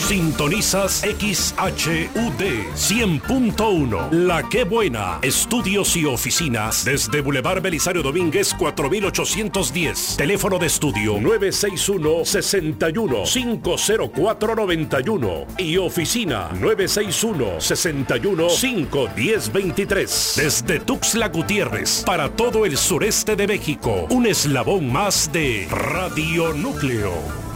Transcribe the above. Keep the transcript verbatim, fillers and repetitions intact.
Sintonizas X H U D cien punto uno. La Que Buena. Estudios y oficinas desde Boulevard Belisario Domínguez cuatro mil ochocientos diez. Teléfono de estudio nueve seis uno, seis uno, cinco cero cuatro, nueve uno y oficina nueve seis uno, seis uno, cinco uno cero, dos tres. Desde Tuxtla Gutiérrez para todo el sureste de México, un eslabón más de Radio Núcleo.